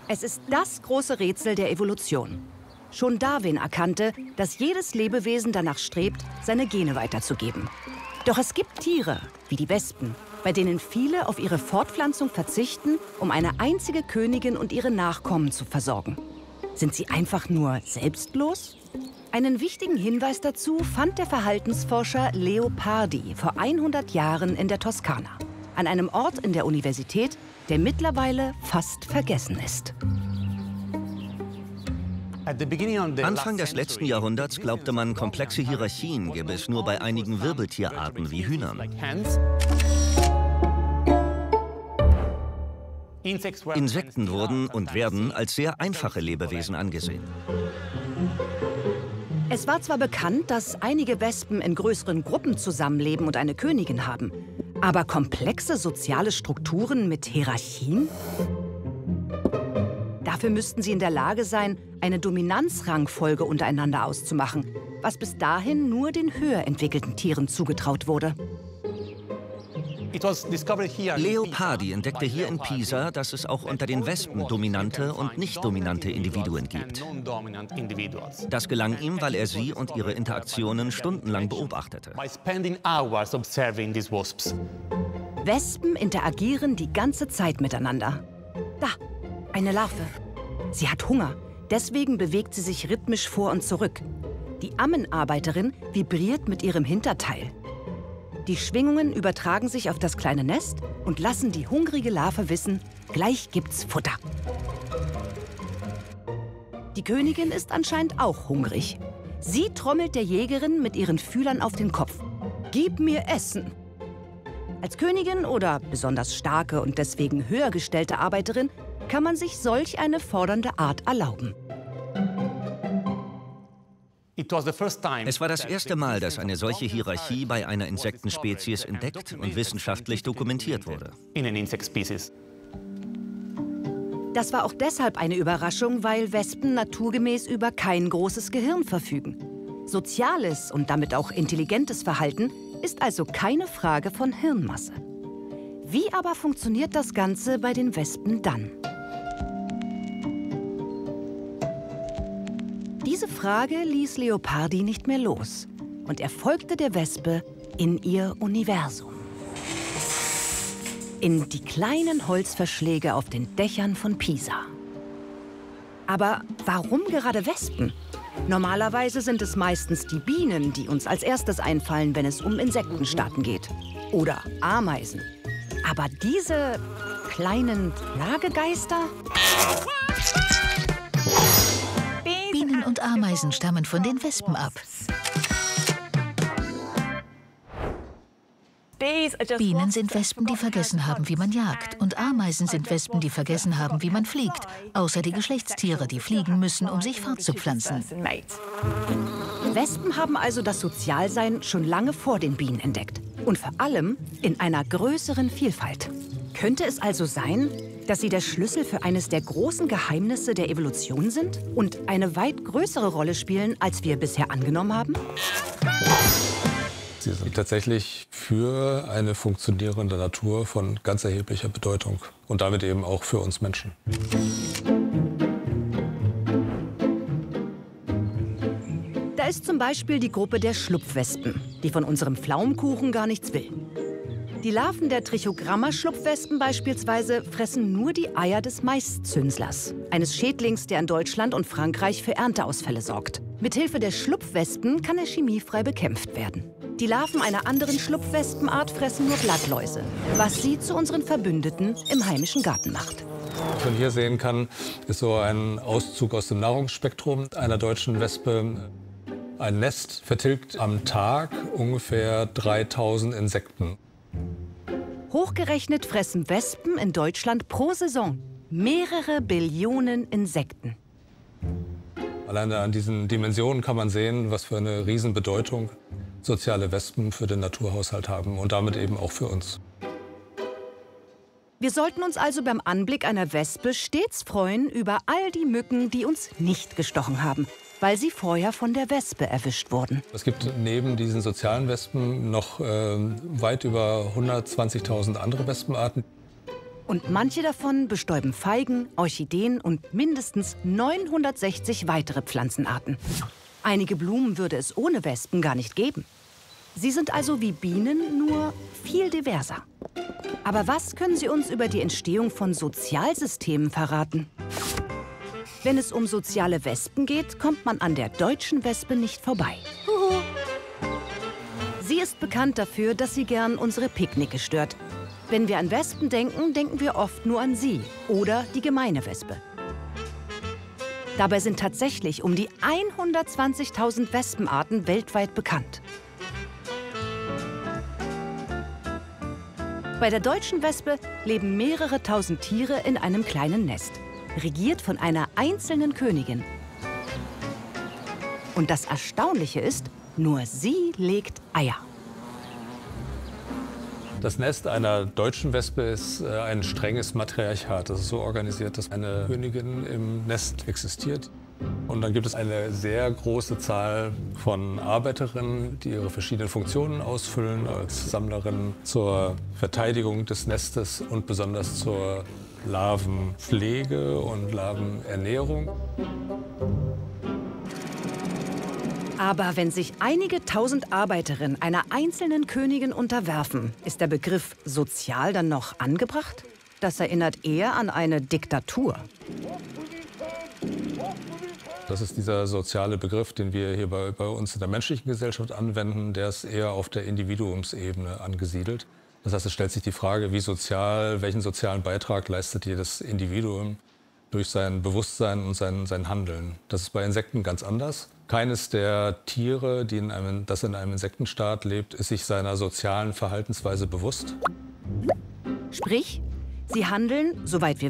Es ist das große Rätsel der Evolution. Schon Darwin erkannte, dass jedes Lebewesen danach strebt, seine Gene weiterzugeben. Doch es gibt Tiere, wie die Wespen, bei denen viele auf ihre Fortpflanzung verzichten, um eine einzige Königin und ihre Nachkommen zu versorgen. Sind sie einfach nur selbstlos? Einen wichtigen Hinweis dazu fand der Verhaltensforscher Leopardi vor 100 Jahren in der Toskana, an einem Ort in der Universität, der mittlerweile fast vergessen ist. Anfang des letzten Jahrhunderts glaubte man, komplexe Hierarchien gäbe es nur bei einigen Wirbeltierarten wie Hühnern. Insekten wurden und werden als sehr einfache Lebewesen angesehen. Es war zwar bekannt, dass einige Wespen in größeren Gruppen zusammenleben und eine Königin haben, aber komplexe soziale Strukturen mit Hierarchien? Dafür müssten sie in der Lage sein, eine Dominanzrangfolge untereinander auszumachen, was bis dahin nur den höher entwickelten Tieren zugetraut wurde. Leopardi entdeckte hier in Pisa, dass es auch unter den Wespen dominante und nicht dominante Individuen gibt. Das gelang ihm, weil er sie und ihre Interaktionen stundenlang beobachtete. Wespen interagieren die ganze Zeit miteinander. Da, eine Larve. Sie hat Hunger, deswegen bewegt sie sich rhythmisch vor und zurück. Die Ammenarbeiterin vibriert mit ihrem Hinterteil. Die Schwingungen übertragen sich auf das kleine Nest und lassen die hungrige Larve wissen, gleich gibt's Futter. Die Königin ist anscheinend auch hungrig. Sie trommelt der Jägerin mit ihren Fühlern auf den Kopf. Gib mir Essen! Als Königin oder besonders starke und deswegen höher gestellte Arbeiterin kann man sich solch eine fordernde Art erlauben. Es war das erste Mal, dass eine solche Hierarchie bei einer Insektenspezies entdeckt und wissenschaftlich dokumentiert wurde. Das war auch deshalb eine Überraschung, weil Wespen naturgemäß über kein großes Gehirn verfügen. Soziales und damit auch intelligentes Verhalten ist also keine Frage von Hirnmasse. Wie aber funktioniert das Ganze bei den Wespen dann? Diese Frage ließ Leopardi nicht mehr los und er folgte der Wespe in ihr Universum. In die kleinen Holzverschläge auf den Dächern von Pisa. Aber warum gerade Wespen? Normalerweise sind es meistens die Bienen, die uns als erstes einfallen, wenn es um Insektenstaaten geht. Oder Ameisen. Aber diese kleinen Plagegeister? Bienen und Ameisen stammen von den Wespen ab. Bienen sind Wespen, die vergessen haben, wie man jagt. Und Ameisen sind Wespen, die vergessen haben, wie man fliegt. Außer die Geschlechtstiere, die fliegen müssen, um sich fortzupflanzen. Wespen haben also das Sozialsein schon lange vor den Bienen entdeckt. Und vor allem in einer größeren Vielfalt. Könnte es also sein, dass sie der Schlüssel für eines der großen Geheimnisse der Evolution sind und eine weit größere Rolle spielen, als wir bisher angenommen haben? Sie sind tatsächlich für eine funktionierende Natur von ganz erheblicher Bedeutung und damit eben auch für uns Menschen. Da ist zum Beispiel die Gruppe der Schlupfwespen, die von unserem Pflaumenkuchen gar nichts will. Die Larven der Trichogramma-Schlupfwespen beispielsweise fressen nur die Eier des Maiszünslers, eines Schädlings, der in Deutschland und Frankreich für Ernteausfälle sorgt. Mithilfe der Schlupfwespen kann er chemiefrei bekämpft werden. Die Larven einer anderen Schlupfwespenart fressen nur Blattläuse, was sie zu unseren Verbündeten im heimischen Garten macht. Was man hier sehen kann, ist so ein Auszug aus dem Nahrungsspektrum einer deutschen Wespe. Ein Nest vertilgt am Tag ungefähr 3000 Insekten. Hochgerechnet fressen Wespen in Deutschland pro Saison mehrere Billionen Insekten. Alleine an diesen Dimensionen kann man sehen, was für eine Riesenbedeutung soziale Wespen für den Naturhaushalt haben und damit eben auch für uns. Wir sollten uns also beim Anblick einer Wespe stets freuen über all die Mücken, die uns nicht gestochen haben, weil sie vorher von der Wespe erwischt wurden. Es gibt neben diesen sozialen Wespen noch weit über 120.000 andere Wespenarten. Und manche davon bestäuben Feigen, Orchideen und mindestens 960 weitere Pflanzenarten. Einige Blumen würde es ohne Wespen gar nicht geben. Sie sind also wie Bienen, nur viel diverser. Aber was können sie uns über die Entstehung von Sozialsystemen verraten? Wenn es um soziale Wespen geht, kommt man an der deutschen Wespe nicht vorbei. Sie ist bekannt dafür, dass sie gern unsere Picknicke stört. Wenn wir an Wespen denken, denken wir oft nur an sie oder die gemeine Wespe. Dabei sind tatsächlich um die 120.000 Wespenarten weltweit bekannt. Bei der deutschen Wespe leben mehrere tausend Tiere in einem kleinen Nest, regiert von einer einzelnen Königin. Und das Erstaunliche ist, nur sie legt Eier. Das Nest einer deutschen Wespe ist ein strenges Matriarchat. Das ist so organisiert, dass eine Königin im Nest existiert. Und dann gibt es eine sehr große Zahl von Arbeiterinnen, die ihre verschiedenen Funktionen ausfüllen, als Sammlerinnen zur Verteidigung des Nestes und besonders zur Larvenpflege und Larvenernährung. Aber wenn sich einige tausend Arbeiterinnen einer einzelnen Königin unterwerfen, ist der Begriff sozial dann noch angebracht? Das erinnert eher an eine Diktatur. Das ist dieser soziale Begriff, den wir hier bei uns in der menschlichen Gesellschaft anwenden. Der ist eher auf der Individuumsebene angesiedelt. Das heißt, es stellt sich die Frage, welchen sozialen Beitrag leistet jedes Individuum durch sein Bewusstsein und sein Handeln. Das ist bei Insekten ganz anders. Keines der Tiere, das in einem Insektenstaat lebt, ist sich seiner sozialen Verhaltensweise bewusst. Sprich, sie handeln, soweit wir